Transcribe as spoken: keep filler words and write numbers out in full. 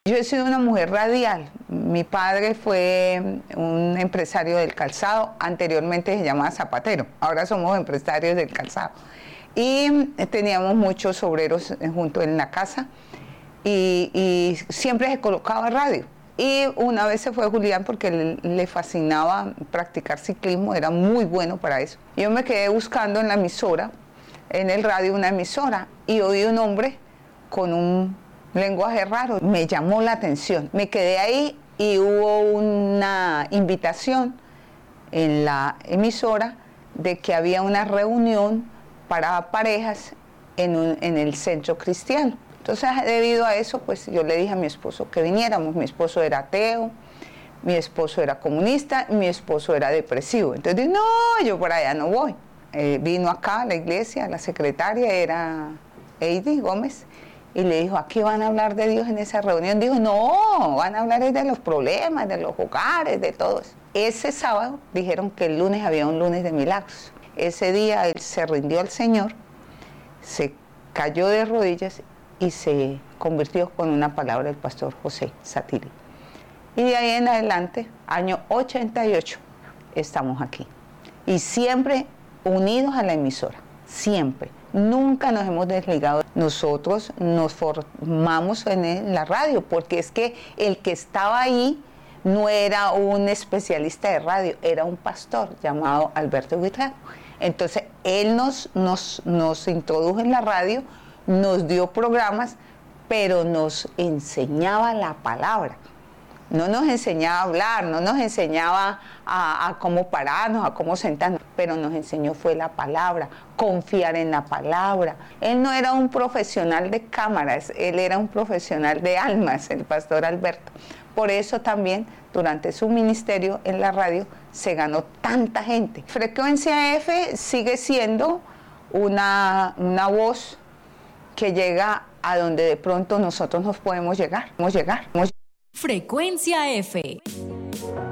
Yo he sido una mujer radial. Mi padre fue un empresario del calzado, anteriormente se llamaba zapatero, ahora somos empresarios del calzado. Y teníamos muchos obreros junto en la casa y, y siempre se colocaba radio. Y una vez se fue Julián porque le, le fascinaba practicar ciclismo, era muy bueno para eso. Yo me quedé buscando en la emisora, en el radio una emisora, y oí un hombre con un lenguaje raro. Me llamó la atención. Me quedé ahí y hubo una invitación en la emisora de que había una reunión para parejas en, un, en el centro cristiano. Entonces, debido a eso, pues yo le dije a mi esposo que viniéramos. Mi esposo era ateo, mi esposo era comunista, mi esposo era depresivo. Entonces dije, no, yo por allá no voy. Eh, vino acá a la iglesia, la secretaria era Heidi Gómez, y le dijo, aquí van a hablar de Dios en esa reunión. Dijo, no, van a hablar de los problemas, de los hogares, de todo eso. Ese sábado dijeron que el lunes había un lunes de milagros. Ese día él se rindió al Señor, se cayó de rodillas y se convirtió con una palabra del pastor José Satiri. Y de ahí en adelante, año ochenta y ocho, estamos aquí. Y siempre unidos a la emisora, siempre. Nunca nos hemos desligado. Nosotros nos formamos en la radio, porque es que el que estaba ahí no era un especialista de radio, era un pastor llamado Alberto Buitrago. Entonces, él nos, nos, nos introdujo en la radio, nos dio programas, pero nos enseñaba la palabra. No nos enseñaba a hablar, no nos enseñaba a, a cómo pararnos, a cómo sentarnos, pero nos enseñó fue la palabra, confiar en la palabra. Él no era un profesional de cámaras, él era un profesional de almas, el pastor Alberto. Por eso también, durante su ministerio en la radio, se ganó tanta gente. Frecuencia F sigue siendo una, una voz que llega a donde de pronto nosotros nos podemos llegar, podemos llegar. Podemos... Frecuencia F.